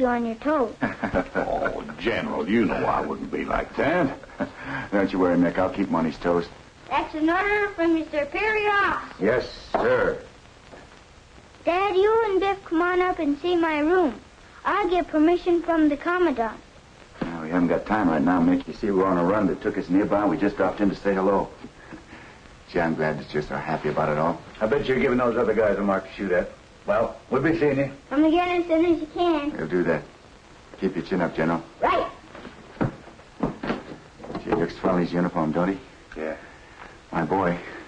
you on your toes. Oh, General, you know I wouldn't be like that. Don't you worry, Mick. I'll keep him on his toes. That's an order from your superior officer. Yes, sir. Dad, you and Biff come on up and see my room. I'll get permission from the Commandant. No, we haven't got time right now, Mick. You see, we're on a run that took us nearby. We just dropped in to say hello. Gee, I'm glad that you're so happy about it all. I bet you're giving those other guys a mark to shoot at. Well, we'll be seeing you. Come again as soon as you can. We'll do that. Keep your chin up, General. Right. Gee, he looks swell in his uniform, don't he? Yeah. My boy,